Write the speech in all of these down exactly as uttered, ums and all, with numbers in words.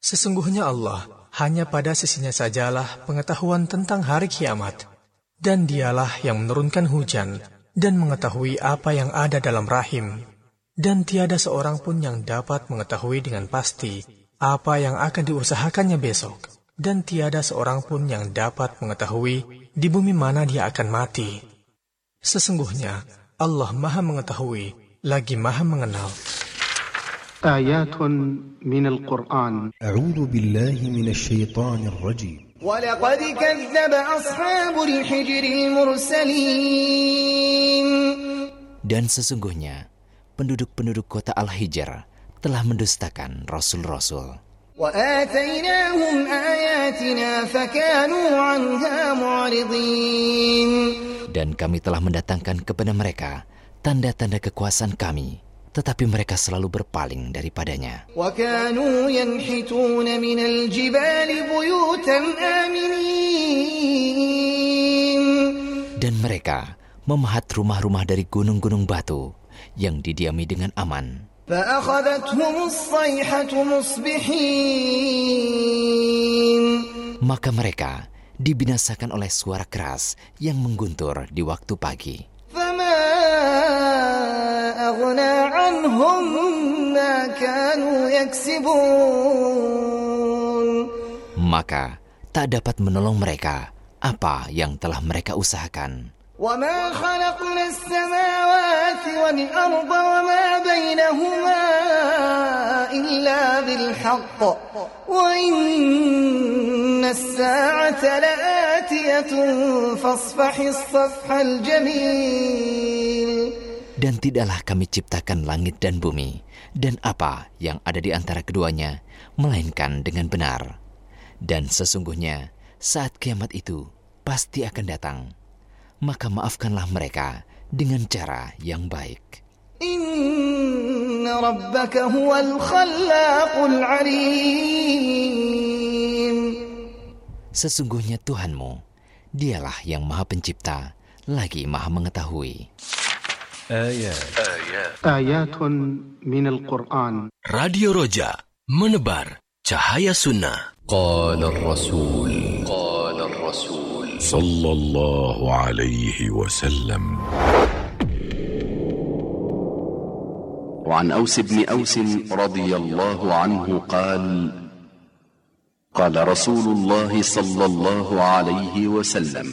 Sesungguhnya Allah hanya pada sisinya sajalah pengetahuan tentang hari kiamat, dan dialah yang menurunkan hujan dan mengetahui apa yang ada dalam rahim, dan tiada seorang pun yang dapat mengetahui dengan pasti apa yang akan diusahakannya besok, dan tiada seorang pun yang dapat mengetahui di bumi mana dia akan mati. Sesungguhnya Allah Maha Mengetahui lagi Maha Mengenal. آيات من القرآن. أعوذ بالله من الشيطان الرجيم. ولقد كذب أصحاب الحجر المرسلين. Dan sesungguhnya penduduk-penduduk kota Al-Hijr telah mendustakan rasul-rasul. وآتيناهم آياتنا فكانوا عنها معرضين. Dan kami telah mendatangkan kepada mereka tanda-tanda kekuasaan kami, tetapi mereka selalu berpaling daripadanya. وَكَانُوا يَنْحِتُونَ مِنَ الْجِبَالِ بُيُوتًا آمِنِينَ. Dan mereka memahat rumah-rumah dari gunung-gunung batu yang didiami dengan aman. فَأَخَذَتْهُمُ الصَّيْحَةُ مُصْبِحِينَ. Maka mereka dibinasakan oleh suara keras yang mengguntur di waktu pagi. فَمَا أَغْنَى عَنْهُمْ مَا كَانُوا يَكْسِبُونَ. Maka tak dapat menolong mereka apa yang telah mereka usahakan. وَمَا خَلَقْنَا السَّمَاوَاتِ وَالْأَرْضَ وَمَا بَيْنَهُمَا إِلَّا بِالْحَقِّ وَإِنَّ السَّاعَةَ لَآتِيَةٌ فَاصْفَحِ الصَّفْحَ الْجَمِيلَ. Dan tidaklah kami ciptakan langit dan bumi dan apa yang ada di antara keduanya, melainkan dengan benar. Dan sesungguhnya saat kiamat itu pasti akan datang. Maka maafkanlah mereka dengan cara yang baik. Inna rabbaka huwal khallaqul alim. Sesungguhnya Tuhanmu, dialah yang Maha Pencipta, lagi Maha Mengetahui. آيات آيات من القرآن. Radio Roja, menebar cahaya sunnah. قال الرسول قال الرسول صلى الله عليه وسلم. وعن أوس بن أوس رضي الله عنه قال قال رسول الله صلى الله عليه وسلم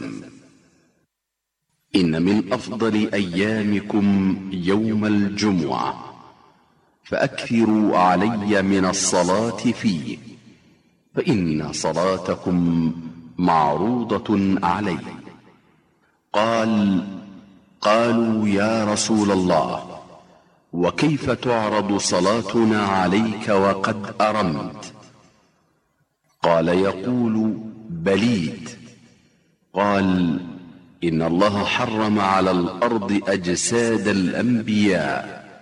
إن من أفضل أيامكم يوم الجمعة فأكثروا علي من الصلاة فيه فإن صلاتكم معروضة علي. قال قالوا يا رسول الله وكيف تعرض صلاتنا عليك وقد أرمت؟ قال يقول بليد. قال إن الله حرم على الأرض أجساد الأنبياء.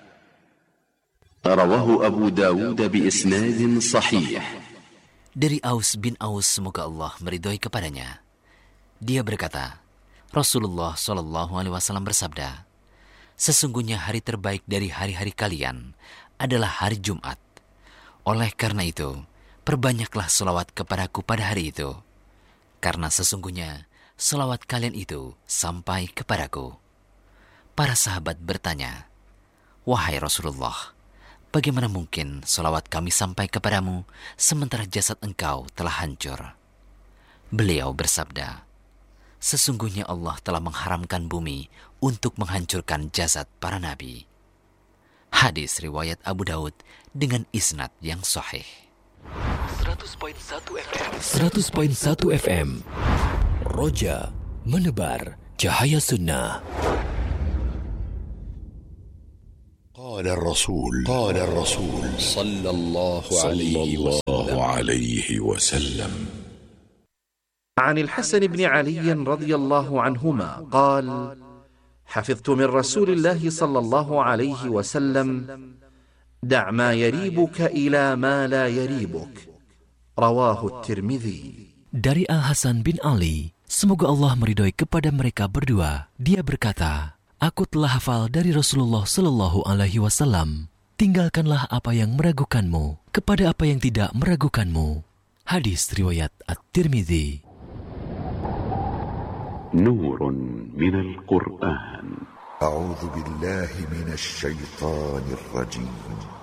رواه أبو داود بإسناد صحيح. Dari Aus bin Aus, semoga Allah meridhoi kepadanya. Dia berkata, Rasulullah shallallahu alaihi wasallam bersabda, sesungguhnya hari terbaik dari hari-hari kalian adalah hari Jumat. Oleh karena itu, perbanyaklah selawat kepadaku pada hari itu. Karena sesungguhnya selawat kalian itu sampai kepadaku. Para sahabat bertanya, wahai Rasulullah, bagaimana mungkin selawat kami sampai kepadamu sementara jasad engkau telah hancur? Beliau bersabda, sesungguhnya Allah telah mengharamkan bumi untuk menghancurkan jasad para nabi. Hadis riwayat Abu Daud dengan isnad yang sahih. seratus koma satu F M seratus koma satu F M Roja, menebar cahaya sunnah. قال الرسول قال الرسول صلى الله عليه وسلم, عليه وسلم. عن الحسن بن علي رضي الله عنهما قال حفظت من رسول الله صلى الله عليه وسلم دع ما يريبك إلى ما لا يريبك. رواه الترمذي. Dari Al-Hasan bin Ali, semoga Allah meridhoi kepada mereka berdua, dia berkata, aku telah hafal dari Rasulullah Sallallahu Alaihi Wasallam, tinggalkanlah apa yang meragukanmu kepada apa yang tidak meragukanmu. Hadis riwayat At-Tirmidzi. Nurun minal Qur'an. A'udzu billahi minasy syaithanir rajim.